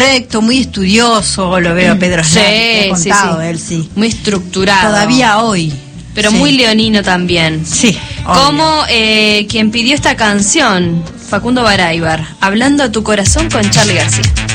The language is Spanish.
correcto, muy estudioso, lo veo a Pedro Aznar, te he contado, él sí. Muy estructurado. Todavía hoy. Pero muy leonino también. Sí. Como quien pidió esta canción, Facundo Baraybar, Hablando a tu corazón con Charly García.